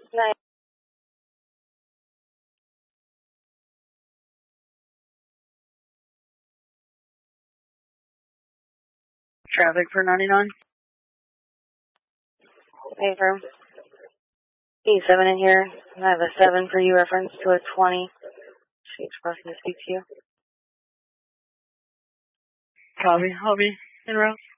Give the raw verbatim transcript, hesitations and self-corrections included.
Night. Traffic for ninety-nine. Hey, firm. E seven in here. I have a seven for you reference to a twenty. She expressed to speak to you. Copy. I'll be en route.